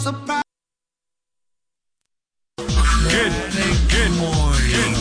Good morning.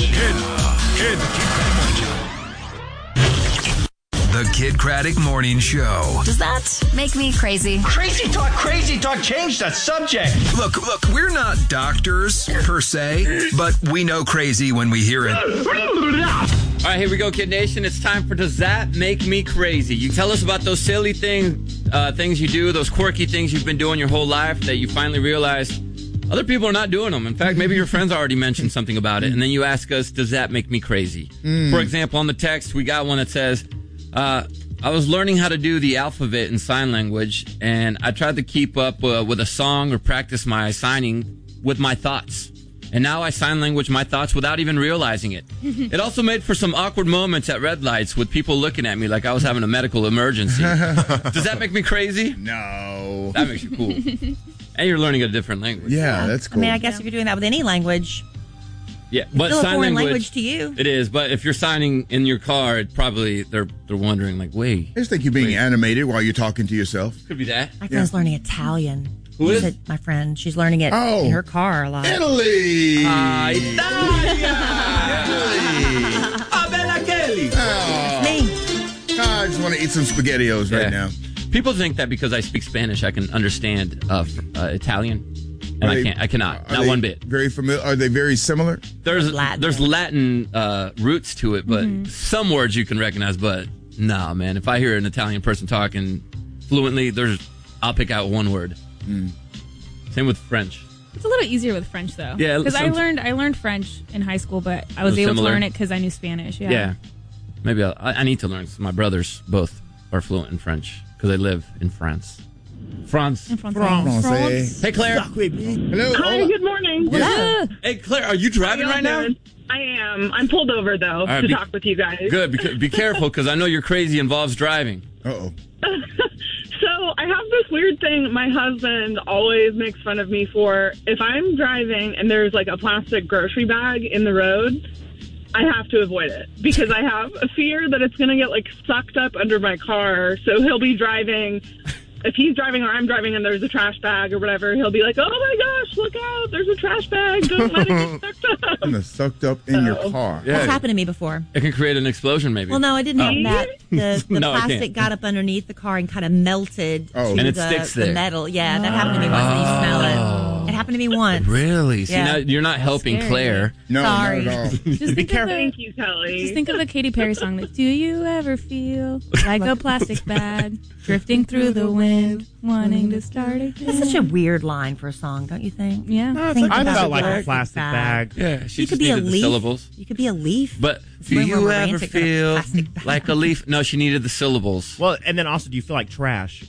The Kid Craddock Morning Show. Does that make me crazy? Crazy talk, change the subject. Look, we're not doctors per se, but we know crazy when we hear it. All right, here we go, Kid Nation. It's time for Does That Make Me Crazy? You tell us about those silly things you do, those quirky things you've been doing your whole life that you finally realized other people are not doing them. In fact, maybe your friends already mentioned something about it, and then you ask us, does that make me crazy? For example, on the text, we got one that says, I was learning how to do the alphabet in sign language, and I tried to keep up with a song or practice my signing with my thoughts. And now I sign language my thoughts without even realizing it. It also made for some awkward moments at red lights with people looking at me like I was having a medical emergency. Does that make me crazy? No. That makes you cool. And you're learning a different language. Yeah, that's cool. I mean, I guess if you're doing that with any language, Yeah, it's but still a sign foreign language language to you. It is, but if you're signing in your car, it probably they're wondering like, wait, I just think you're being animated while you're talking to yourself. could be that. My friend's learning Italian. Who is? My friend. She's learning it in her car a lot. Italy! Italia! Ah, bella Kelly! Oh, Me. I just want to eat some SpaghettiOs right now. People think that because I speak Spanish, I can understand Italian, and I cannot. Not one bit. Very familiar. Are they very similar? There's Latin. Latin roots to it, but some words you can recognize. But nah, man, if I hear an Italian person talking fluently, I'll pick out one word. Same with French. It's a little easier with French though. Yeah, because I learned French in high school, but I was able to learn it because I knew Spanish. Yeah. Maybe I need to learn. My brothers both are fluent in French because they live in France. France. France. Hey, Claire. Hello. Hi, good morning. Hey, Claire, are you driving right now? I am. I'm pulled over, though, to talk with you guys. Good. Be careful, because I know your crazy involves driving. Uh-oh. So I have this weird thing my husband always makes fun of me for. If I'm driving and there's like a plastic grocery bag in the road, I have to avoid it because I have a fear that it's going to get like sucked up under my car. So he'll be driving. If he's driving or I'm driving and there's a trash bag or whatever, he'll be like, oh my gosh, look out, there's a trash bag. Don't let it get sucked up. And it's sucked up in your car. Yeah. That's happened to me before. It can create an explosion, maybe. Well, no, I didn't have that. The No, I plastic can't. got up underneath the car and kind of melted to And it sticks the there. metal. Yeah, that happened to me once. And you smell it. It happened to me once. Really? See, Yeah. now you're not helping scary. Claire. No, Sorry. not at all. Just be careful. Thank you, Kelly. Just think of the Katy Perry song. Like, do you ever feel like a plastic bag drifting through the wind, wanting to start again? That's such a weird line for a song, don't you think? Yeah. Think I about felt the like a plastic plastic bag. Yeah, she You just could be a needed the leaf. syllables. You could be a leaf. But It's do way more you ever romantic than a feel plastic bag. like a leaf? No, she needed the syllables. Well, and then also, do you feel like trash?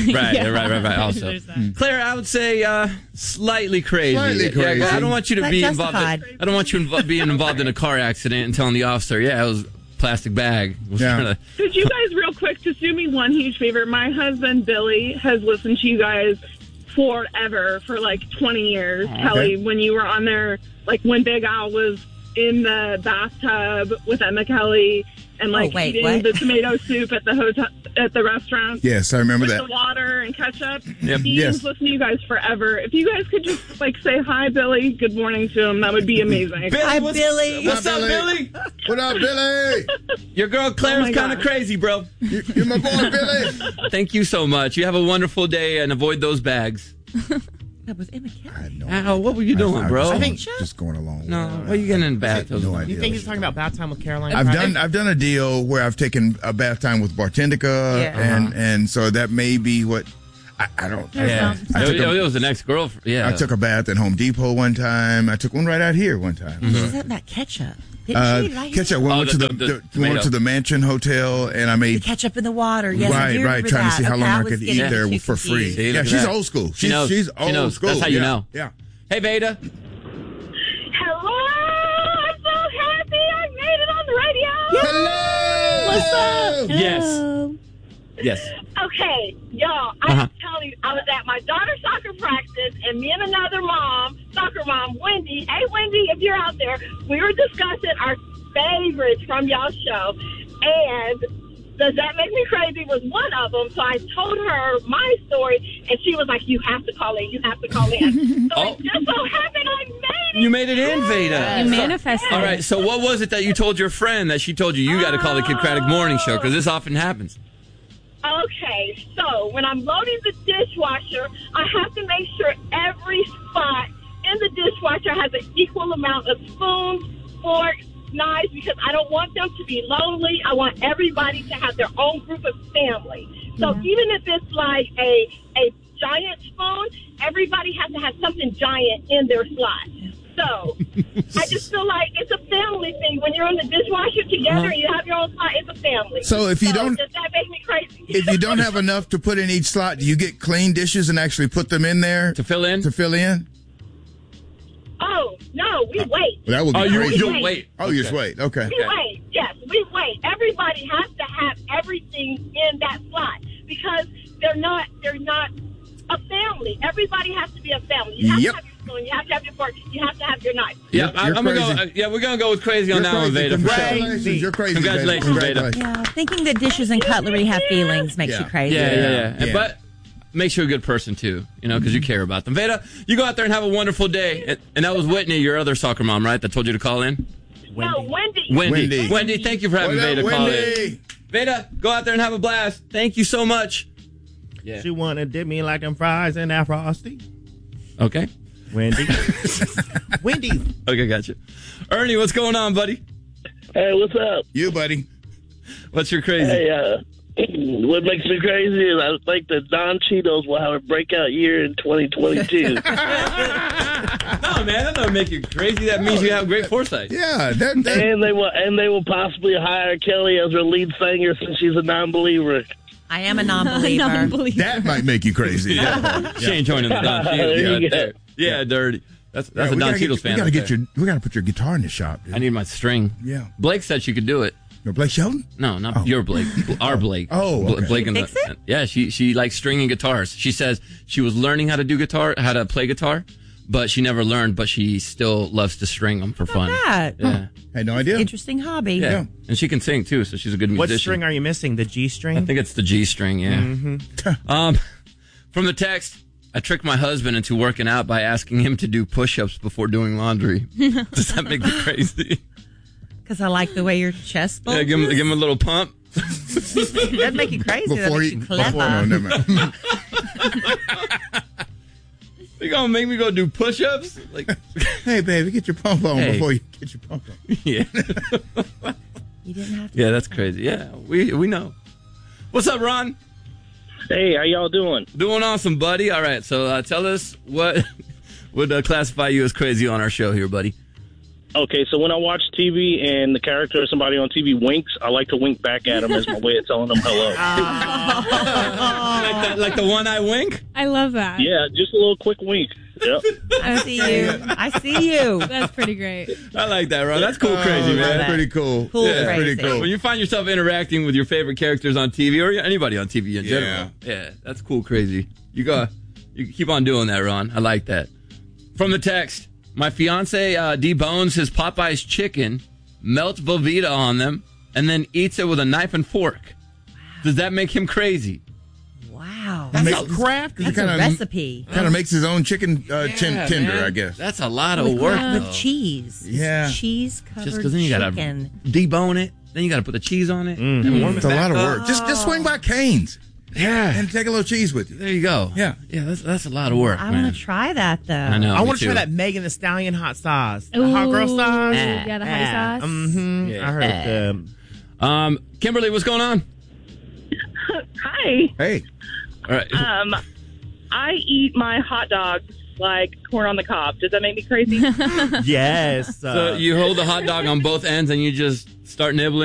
Right. Also, There's that. Claire, I would say slightly crazy. Slightly crazy. I don't want you to But be justified. involved. I don't want you being involved in a car accident and telling the officer, "Yeah, it was a plastic bag." Was Yeah. trying to- Could you guys, real quick, just do me one huge favor? My husband, Billy, has listened to you guys forever, for like 20 years. Kelly, when you were on there, like when Big Al was in the bathtub with Emma Kelly and like wait, eating what? the tomato soup at the hotel, at the restaurant. Yes, I remember With that. the water and ketchup. Yep. He's Yes. listened to you guys forever. If you guys could just like say hi, Billy, good morning to him, that would be amazing. Hi, Billy. What's up, Billy? Billy? What up, Billy? Your girl Claire's my kind of God. crazy, bro. You're my boy, Billy. Thank you so much. You have a wonderful day and avoid those bags. That was Emma Kelly. I had no Ow, what were you doing, bro? I think- just going along. No, with it. what are you getting in bathtubs? No Do idea. you think he's talking about Bath Time with Caroline? I've done a deal where I've taken a bath time with Bartendica, Yeah. and so that may be what I don't. Yeah, I took it was an ex-girl. Yeah, I took a bath at Home Depot one time. I took one right out here one time. She's in that ketchup. Didn't she? Did I hear Ketchup. We Oh, went to the we tomato. went to the Mansion Hotel, and I the made ketchup in the water. Yes, I do right, remember trying that. to see how Okay, long I was could eat getting there too for free. confused. See, Yeah, look at she's that. old school. She knows. She's She old knows. school. That's how you Yeah. know. Yeah. Hey, Veda. Hello! I'm so happy I made it on the radio! Hello. What's up? Yes. Yes. Okay, y'all, I was telling you, I was at my daughter's soccer practice, and me and another soccer mom, Wendy. Hey, Wendy, if you're out there, we were discussing our favorites from y'all's show, and Does That Make Me Crazy was one of them. So I told her my story, and she was like, you have to call in. You have to call in. So it just so happened I made it. You made it in, Veda. You manifested. All right, so what was it that you told your friend that she told you got to call the Kid Craddock Morning Show? Because this often happens. Okay, so when I'm loading the dishwasher, I have to make sure every spot in the dishwasher has an equal amount of spoons, forks, knives, because I don't want them to be lonely. I want everybody to have their own group of family. So even if it's like a giant spoon, everybody has to have something giant in their slot. So I just feel like it's a family thing. When you're in the dishwasher together and you have your own slot, it's a family. So if you don't, does that make me crazy? if you don't have enough to put in each slot, do you get clean dishes and actually put them in there To fill in? To fill in? Oh, no, we wait. That would be crazy. You'll wait. Oh, you just wait. Okay. We wait. Yes, we wait. Everybody has to have everything in that slot because they're not a family. Everybody has to be a family. You have to have your spoon. You have to have your fork. You have to have your knife. Yeah, You're I'm gonna crazy. go. We're gonna go with crazy on You're that one, crazy. Veda. for sure. Congratulations. You're crazy. Congratulations, Veda. Yeah, thinking that dishes and cutlery have feelings makes Yeah. you crazy. Yeah. But make sure you're a good person too, because you care about them. Veda, you go out there and have a wonderful day. And that was Whitney, your other soccer mom, right? That told you to call in. No, Wendy. Wendy, thank you for having What up, Veda call in. Wendy? Veda, go out there and have a blast. Thank you so much. Yeah. She wanna dip me like them fries in that frosty. Okay. Wendy. Wendy. Okay, gotcha. Ernie, what's going on, buddy? Hey, what's up? You, buddy. What's your crazy? Hey, what makes me crazy is I think that Don Cheetos will have a breakout year in 2022. No, man, that doesn't make you crazy. That means you have great foresight. Yeah. and they will possibly hire Kelly as their lead singer since she's a non-believer. I am a non-believer. That might make you crazy. She ain't joining the Don Cheadle right there. Yeah, dirty. That's a Don Cheadle's fan. We gotta put your guitar in the shop, dude. I need my string. Yeah. Blake said she could do it. No, Blake Shelton? No, not your Blake. Our Blake. Oh, okay. Blake She fix it? Yeah, she likes stringing guitars. She says she was learning how to play guitar, but she never learned. But she still loves to string them for fun. that? Yeah, Had no idea. Interesting hobby. yeah, and she can sing too, so she's a good musician. What string are you missing? The G string? I think it's the G string. Yeah. From the text, I tricked my husband into working out by asking him to do push-ups before doing laundry. Does that make me crazy? Because I like the way your chest Yeah, bulges. give him a little pump. That'd make you crazy. That Before makes you, you clever. no, never mind. You gonna make me go do push-ups? Like, Hey, baby, get your pump on Hey. before you get your pump on. yeah, You didn't have to. yeah, that's crazy. Yeah, we know. What's up, Ron? Hey, how y'all doing? Doing awesome, buddy. All right, so tell us what would classify you as crazy on our show here, buddy. Okay, so when I watch TV and the character or somebody on TV winks, I like to wink back at them as my way of telling them hello. Like the one eye wink? I love that. Yeah, just a little quick wink. Yep. I see you. I see you. That's pretty great. I like that, Ron. That's cool, crazy, man. That's pretty cool. Cool, yeah, crazy. pretty cool. When you find yourself interacting with your favorite characters on TV or anybody on TV in general, yeah, that's cool, crazy. You keep on doing that, Ron. I like that. From the text, my fiance debones his Popeye's chicken, melts Velveeta on them, and then eats it with a knife and fork. Does that make him crazy? Wow. That's That's, a craft. that's kinda- a recepe. Kind of makes his own chicken tender, man. I guess. That's a lot of work, With though. cheese. Yeah. Cheese covered Just because then you gotta chicken. debone it, then you gotta put the cheese on it, and warm it It's a back lot of up. work. Just swing by Cane's Yeah, and take a little cheese with you. there you go. Yeah. That's a lot of work, I man. want to try that, though. I know. I me want to too. try that Megan Thee Stallion hot sauce. The Ooh, hot girl sauce. Yeah, the hottie sauce. Mm-hmm. Yeah. I heard Kimberly, what's going on? Hi. Hey. All right. I eat my hot dogs like corn on the cob. Does that make me crazy? yes. So you hold the hot dog on both ends and you just start nibbling